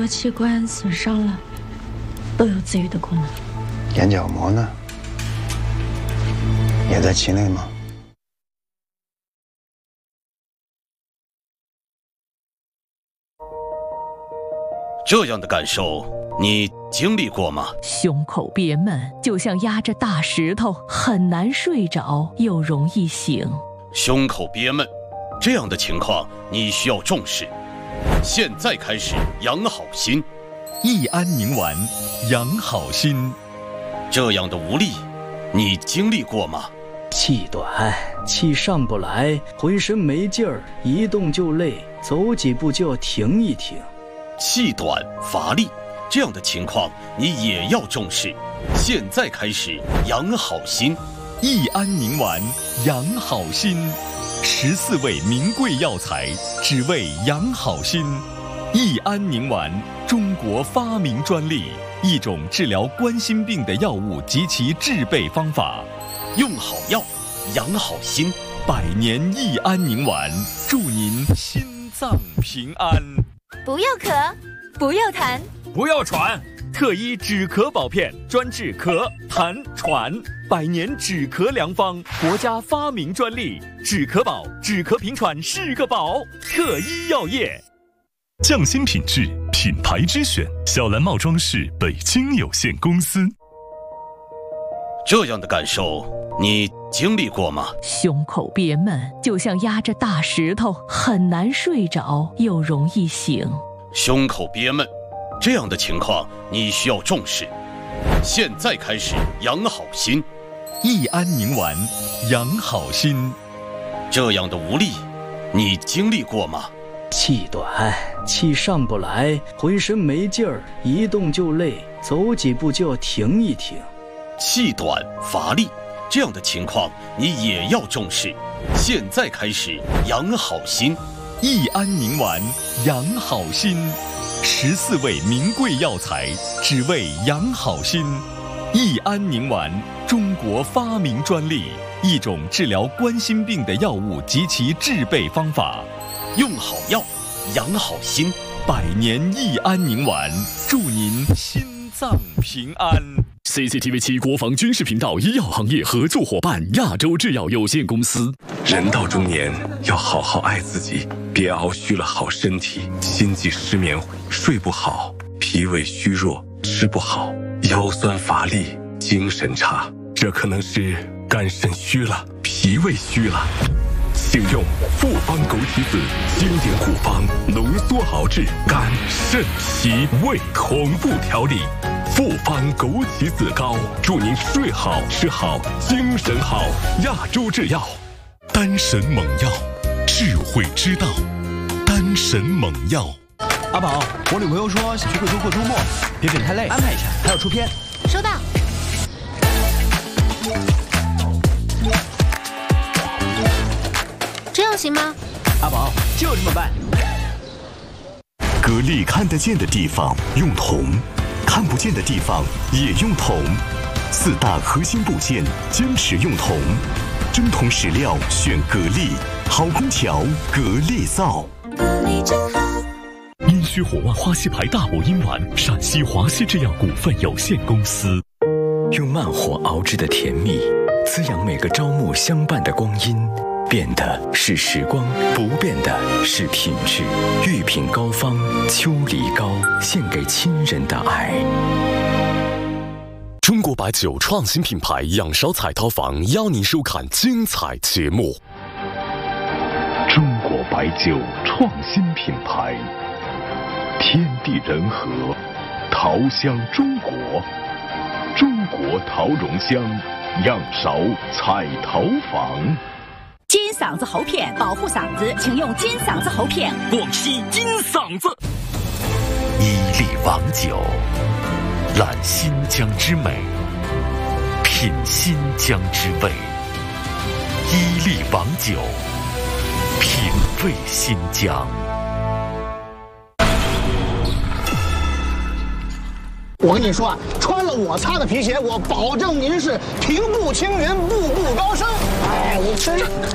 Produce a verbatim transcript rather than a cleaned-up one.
何器官损伤了，都有自愈的功能。 眼角膜呢？也在其内吗？ 这样的感受，你经历过吗？ 胸口憋闷，就像压着大石头，很难睡着，又容易醒。 胸口憋闷，这样的情况你需要重视。现在开始养好心。 益安宁丸，养好心。 这样的无力，你经历过吗？ 气短，气上不来，浑身没劲儿，一动就累，走几步就要停一停。 气短乏力，这样的情况你也要重视。现在开始养好心。 益安宁丸，养好心。十四味名贵药材，只为养好心。益安宁丸，中国发明专利，一种治疗冠心病的药物及其制备方法。 用好药，养好心。 百年益安宁丸，祝您心脏平安。 不要咳，不要痰， 不要喘。特医止咳宝片，专治咳、痰、喘，百年止咳良方，国家发明专利。止咳宝，止咳平喘是个宝。特医药业。 匠心品质，品牌之选，小蓝帽装饰北京有限公司。 这样的感受，你经历过吗？ 胸口憋闷，就像压着大石头，很难睡着，又容易醒。 胸口憋闷，这样的情况你需要重视。现在开始养好心。 益安宁丸，养好心。 这样的无力，你经历过吗？ 气短，气上不来，浑身没劲儿，一动就累，走几步就要停一停。 气短乏力，这样的情况你也要重视。现在开始养好心。 益安宁丸，养好心。十四味名贵药材，只为养好心。益安宁丸，中国发明专利，一种治疗冠心病的药物及其制备方法。 用好药，养好心。 百年益安宁丸，祝您心脏平安。 C C T V 七国防军事频道医药行业合作伙伴亚洲制药有限公司。 人到中年，要好好爱自己，别熬虚了好身体，心悸失眠，睡不好，脾胃虚弱，吃不好，腰酸乏力，精神差，这可能是肝肾虚了，脾胃虚了。请用复方枸杞子经典护方，浓缩熬制肝肾脾胃同步调理。复方枸杞子膏，祝您睡好吃好精神好。亚洲制药。 丹神猛药，智慧之道。丹神猛药。 阿宝，我女朋友说想去贵州过周末，别别太累，安排一下，还要出片。 收到。这样行吗？ 阿宝，就这么办。 蛤蜊看得见的地方用铜，看不见的地方也用铜。四大核心部件坚持用铜，真铜实料选蛤蜊，好空调蛤蜊皂。 蛤蜊真好。 阴虚火旺花溪牌大补阴丸，陕西华西制药股份有限公司。 用慢火熬制的甜蜜，滋养每个朝暮相伴的光阴。变的是时光，不变的是品质。御品膏方秋梨膏，献给亲人的爱。 中国白酒创新品牌仰韶彩陶坊邀您收看精彩节目。 中国白酒创新品牌，天地人和，陶香中国，中国陶容香，仰韶彩陶坊。 金嗓子喉片保护嗓子，请用金嗓子喉片。 广西金嗓子。伊利王酒，揽新疆之美，品新疆之味。伊利王酒，品味新疆。 我跟你说啊，穿了我擦的皮鞋，我保证您是平步青云，步步高升。哎，我真。